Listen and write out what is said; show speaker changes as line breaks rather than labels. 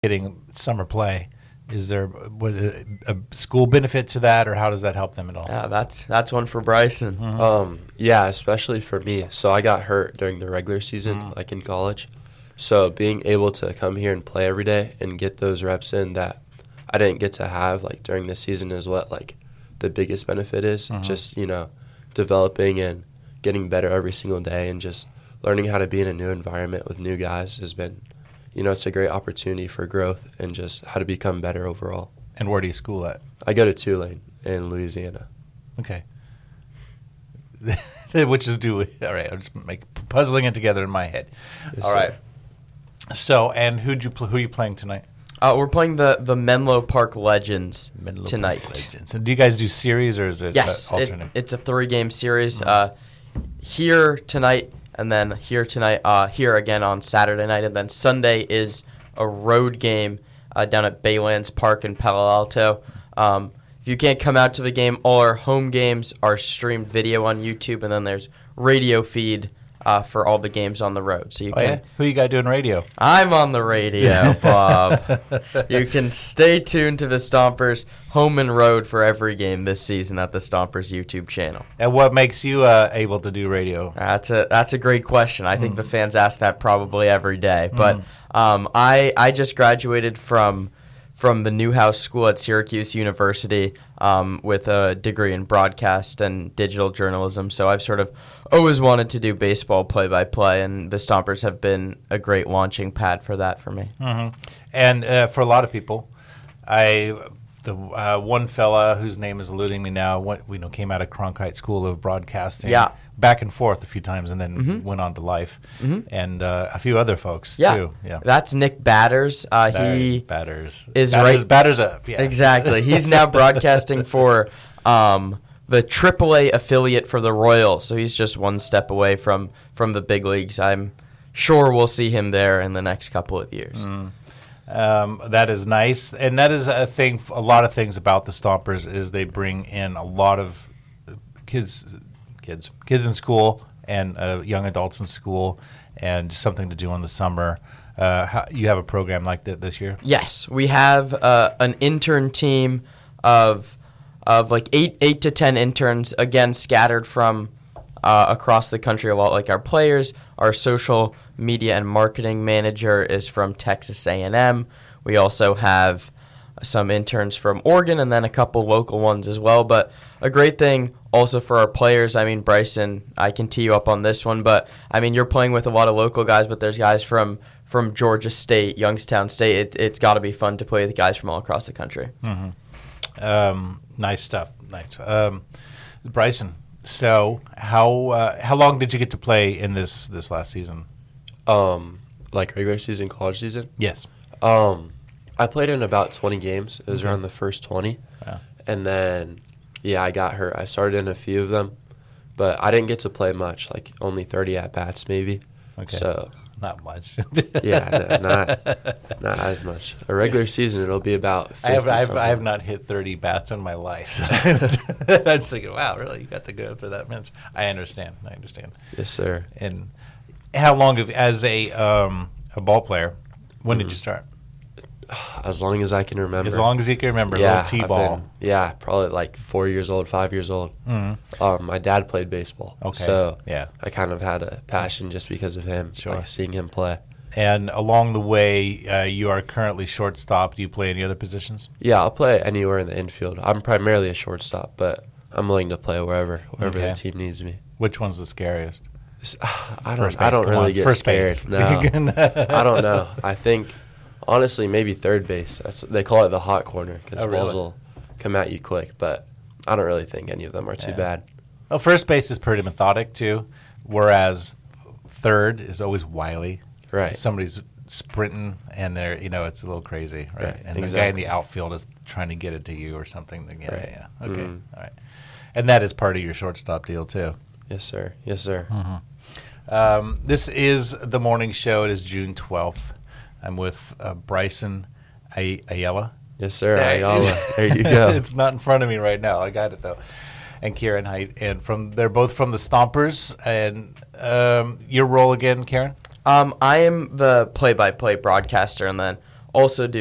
getting summer play. Is there a school benefit to that, or how does that help them at all?
Yeah, that's one for Bryson.
Yeah, especially for me. So I got hurt during the regular season, like in college. So being able to come here and play every day and get those reps in that I didn't get to have like during the season is what like the biggest benefit is. Just, developing and getting better every single day and just learning how to be in a new environment with new guys has been, it's a great opportunity for growth and just how to become better overall.
And where do you school at?
I go to Tulane in Louisiana.
Okay. Which is all right, I'll just puzzling it together in my head.
Yes,
all right.
sir.
So, and who are you playing tonight?
We're playing the Menlo Park Legends tonight.
Park Legends. And do you guys do series, or is it
Yes,
alternate?
it's a 3-game series. Here tonight, and then here tonight, here again on Saturday night, and then Sunday is a road game down at Baylands Park in Palo Alto. If you can't come out to the game, all our home games are streamed video on YouTube, and then there's radio feed for all the games on the road. So you can.
Yeah? Who you got doing radio?
I'm on the radio, Bob. You can stay tuned to the Stompers home and road for every game this season at the Stompers YouTube channel.
And what makes you able to do radio?
That's a great question. I think the fans ask that probably every day. But I just graduated from the Newhouse School at Syracuse University with a degree in broadcast and digital journalism. So I've sort of always wanted to do baseball play-by-play, and the Stompers have been a great launching pad for that for me.
And for a lot of people, the one fella whose name is eluding me now, came out of Cronkite School of Broadcasting, back and forth a few times, and then went on to Life, and a few other folks too. Yeah,
that's Nick Batters. He
Batters
is
Batters up. Yeah,
exactly. He's now broadcasting for the AAA affiliate for the Royals, so he's just one step away from the big leagues. I'm sure we'll see him there in the next couple of years.
That is nice, and that is a thing. A lot of things about the Stompers is they bring in a lot of kids in school and young adults in school, and just something to do in the summer. You have a program like that this year?
Yes, we have an intern team of like 8 to 10 interns, again scattered from across the country, a lot like our players. Our social media and marketing manager is from Texas A&M. We also have some interns from Oregon and then a couple local ones as well. But a great thing also for our players, Bryson, I can tee you up on this one, but you're playing with a lot of local guys, but there's guys from Georgia State, Youngstown State. It's got to be fun to play with guys from all across the country.
Nice stuff. Nice. Bryson, so how long did you get to play in this last season?
Like regular season, college season?
Yes.
I played in about 20 games. It was around the first 20.
Wow.
And then, I got hurt. I started in a few of them, but I didn't get to play much, like only 30 at-bats maybe.
Okay.
So
not much.
Not as much. A regular season, it'll be about 50
I have not hit 30 bats in my life. So I'm just thinking, wow, really? You got to go for that much? I understand.
Yes, sir.
And how long as a ball player, when did you start?
As long as I can remember.
As long as you can remember, little T-ball.
Probably like 4 years old, 5 years old. My dad played baseball.
Okay.
So I kind of had a passion just because of him, like seeing him play.
And along the way, you are currently shortstop. Do you play any other positions?
Yeah, I'll play anywhere in the infield. I'm primarily a shortstop, but I'm willing to play wherever the team needs me.
Which one's the scariest?
I don't really get scared. No, I don't know. I think, honestly, maybe third base. They call it the hot corner because balls will come at you quick, but I don't really think any of them are too bad.
Well, first base is pretty methodic, too, whereas third is always wily.
Right.
Somebody's sprinting, and they're it's a little crazy, right? And
exactly.
The guy in the outfield is trying to get it to you or something. Yeah. Okay. All right. And that is part of your shortstop deal, too.
Yes, sir.
This is the morning show. It is June 12th. I'm with Bryson Ayala.
Yes, sir. Ayala. There you go.
It's not in front of me right now. I got it, though. And Kieran Height. And they're both from the Stompers. And your role again, Kieran?
I am the play-by-play broadcaster, and then also do